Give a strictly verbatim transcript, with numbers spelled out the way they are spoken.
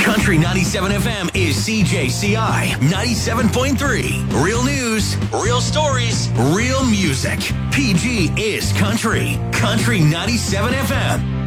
Country ninety-seven F M is C J C I ninety-seven point three. Real news, real stories, real music. P G is country. Country ninety-seven F M.